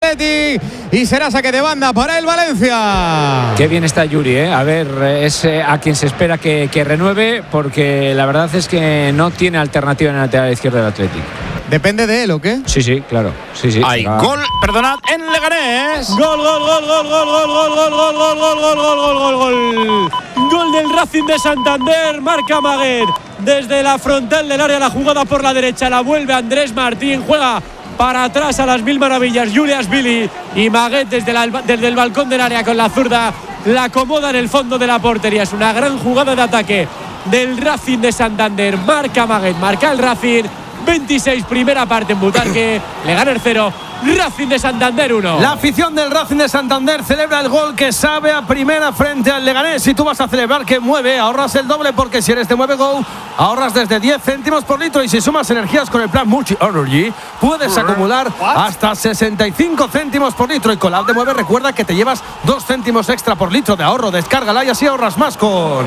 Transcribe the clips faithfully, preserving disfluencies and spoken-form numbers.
Athletic y será saque de banda para el Valencia. Qué bien está Yuri, ¿eh? A ver, es eh, a quien se espera que, que renueve, porque la verdad es que no tiene alternativa en el lateral izquierdo del Athletic. ¿Depende de él o qué? Sí, sí, claro. Sí, sí. Hay Ah. gol, perdonad, en Leganés. Gol, gol, gol, gol, gol, gol, gol, gol, gol, gol, gol, gol, gol, gol, gol, gol. Gol del Racing de Santander, marca Maguet. Desde la frontal del área, la jugada por la derecha, la vuelve Andrés Martín, juega para atrás a las mil maravillas Julias Billy, y Maguet desde, la, desde el balcón del área con la zurda la acomoda en el fondo de la portería. Es una gran jugada de ataque del Racing de Santander. Marca Maguet, marca el Racing. veintiséis, primera parte en Butarque. Leganés cero, Racing de Santander uno. La afición del Racing de Santander celebra el gol que sabe a primera frente al Leganés. Si tú vas a celebrar que mueve, ahorras el doble, porque si eres de Mueve Go, ahorras desde diez céntimos por litro, y si sumas energías con el plan Multi Energy, puedes acumular hasta sesenta y cinco céntimos por litro. Y con la app de Mueve, recuerda que te llevas dos céntimos extra por litro de ahorro. Descárgala y así ahorras más con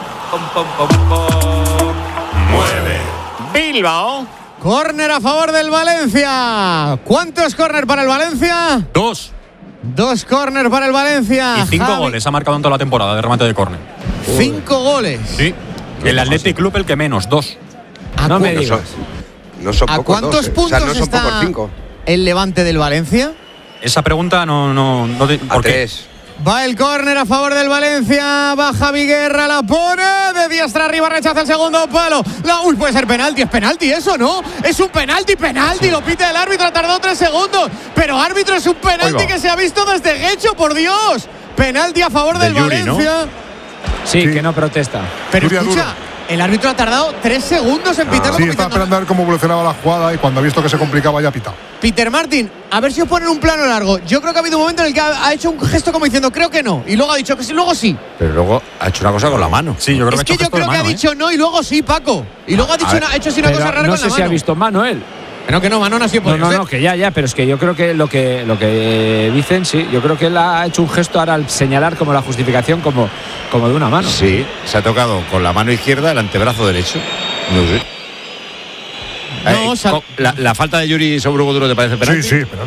Mueve. Bilbao. Córner a favor del Valencia. ¿Cuántos córner para el Valencia? Dos. Dos córner para el Valencia. Y cinco Javi. goles ha marcado en toda la temporada de remate de córner. Cinco goles. Sí. El Athletic Club el que menos, dos. ¿A, No cu- me No digas. son, no son ¿A pocos cuántos dos, eh. puntos O sea, no son está pocos cinco. el Levante del Valencia? Esa pregunta no. no, no de, A ¿por qué? tres. Va el córner a favor del Valencia. Va Javi Guerra, la pone de diestra arriba, rechaza el segundo palo. La, uy, puede ser penalti. Es penalti eso, ¿no? Es un penalti, penalti. Lo pita el árbitro, ha tardado tres segundos. Pero árbitro, es un penalti que se ha visto desde Guecho, por Dios. Penalti a favor del Yuri, ¿no? Valencia. Sí, Sí. que no protesta. Pero Yuri escucha, Aduro. el árbitro ha tardado tres segundos en pitarlo. Sí, como estaba diciendo, esperando a ver cómo evolucionaba la jugada y cuando ha visto que se complicaba ya ha pitado. Peter Martin, a ver si os ponen un plano largo. Yo creo que ha habido un momento en el que ha, ha hecho un gesto como diciendo creo que no, y luego ha dicho que sí, luego sí. Pero luego ha hecho una cosa con la mano. Sí, yo creo Es que ha que hecho yo gesto de creo que ha mano, ¿eh? dicho no y luego sí, Paco. Y luego ha dicho a ver, una- ha hecho así una Pero cosa rara no con sé la si ha mano. visto mano él. Pero que no, mano no ha sido por No, no, eso, no, ¿eh? que ya, ya, pero es que yo creo que lo que lo que dicen, sí, yo creo que él ha hecho un gesto ahora al señalar como la justificación como, como de una mano. Sí, se ha tocado con la mano izquierda el antebrazo derecho. No sé. No, Eh, sal- co- la, la falta de Yuri sobre Hugo Duro te parece penalti? Sí, sí, pero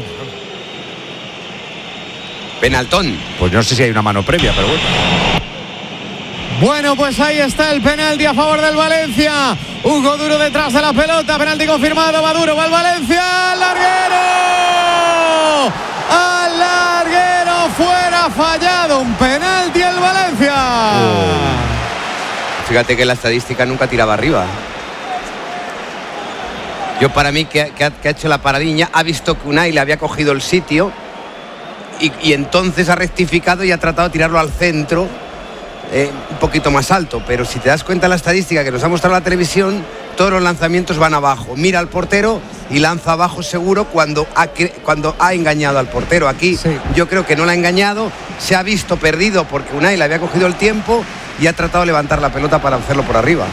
Penaltón. Pues no sé si hay una mano previa, pero bueno. Bueno, pues ahí está el penalti a favor del Valencia. Hugo Duro detrás de la pelota. Penalti confirmado. Va Duro, va el Valencia. ¡Al larguero! ¡Al larguero! Fuera, fallado. Un penalti al Valencia. Fíjate que la estadística nunca tiraba arriba. Yo para mí que, ha- que ha, que ha hecho la paradiña, ha visto que Unai le había cogido el sitio y, y entonces ha rectificado y ha tratado de tirarlo al centro, eh, un poquito más alto. Pero si te das cuenta de la estadística que nos ha mostrado la televisión, todos los lanzamientos van abajo. Mira al portero y lanza abajo seguro cuando ha, cre- cuando ha engañado al portero. Aquí Sí. yo creo que no la ha engañado, se ha visto perdido porque Unai le había cogido el tiempo y ha tratado de levantar la pelota para hacerlo por arriba.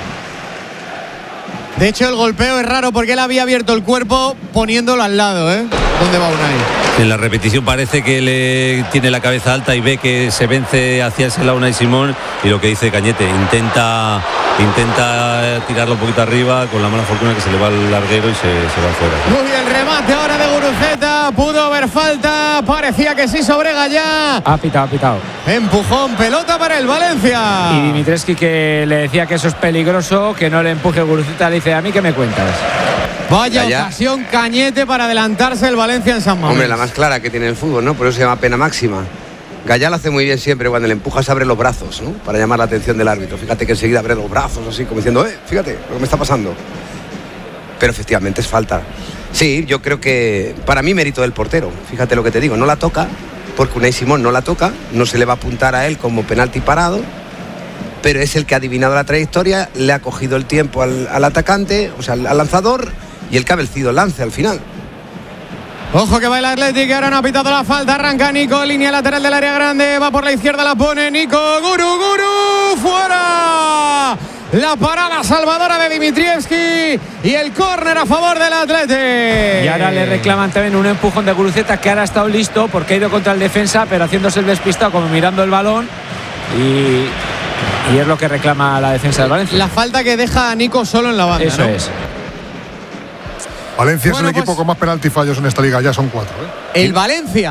De hecho, el golpeo es raro porque él había abierto el cuerpo poniéndolo al lado, ¿eh? ¿Dónde va Unai? En la repetición parece que le tiene la cabeza alta y ve que se vence hacia ese lado Unai Simón, y lo que dice Cañete, intenta intenta tirarlo un poquito arriba, con la mala fortuna que se le va al larguero y se, se va afuera. Muy bien, remate ahora de Guruceta. Pudo haber falta. Parecía que sí sobre Gallá. Ha pitado, ha pitado. Empujón, pelota para el Valencia. Y Dimitrescu, que le decía que eso es peligroso, que no le empuje Guruceta, le dice, ¿a mí qué me cuentas? Vaya Gallá. ocasión, Cañete, para adelantarse el Valencia en San Mamés. Hombre, la más clara que tiene el fútbol, ¿no? Por eso se llama pena máxima. Gallá lo hace muy bien siempre, cuando le empujas abre los brazos, ¿no? Para llamar la atención del árbitro. Fíjate que enseguida abre los brazos, así como diciendo, eh, fíjate lo que me está pasando. Pero efectivamente es falta. Sí, yo creo que para mí mérito del portero. Fíjate lo que te digo, no la toca, porque Unai Simón no la toca, no se le va a apuntar a él como penalti parado, pero es el que ha adivinado la trayectoria, le ha cogido el tiempo al, al atacante, o sea, al, al lanzador, y el que ha vencido el lance al final. Ojo que va el Athletic, ahora no ha pitado la falta. Arranca Nico, línea lateral del área grande. Va por la izquierda, la pone Nico. Guru, Guru, fuera. La parada salvadora de Dimitrievski y el córner a favor del Athletic. Y ahora le reclaman también un empujón de Guruceta, que ahora ha estado listo porque ha ido contra el defensa, pero haciéndose el despistado, como mirando el balón. Y, y es lo que reclama la defensa del Valencia. La falta que deja a Nico solo en la banda. Eso ¿no? es. Valencia Bueno, es el equipo pues- con más penalti fallos en esta liga, ya son cuatro, ¿eh? El Valencia